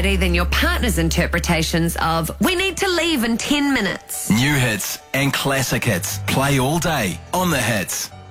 variety than your partner's interpretations of, we need to leave in 10 minutes. New hits and classic hits play all day on The Hits.